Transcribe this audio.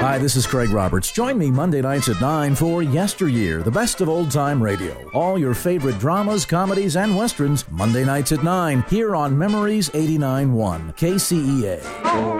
Hi, this is Craig Roberts. Join me Monday nights at 9 for Yesteryear, the best of old-time radio. All your favorite dramas, comedies, and westerns, Monday nights at 9, here on Memories 89.1 KCEA.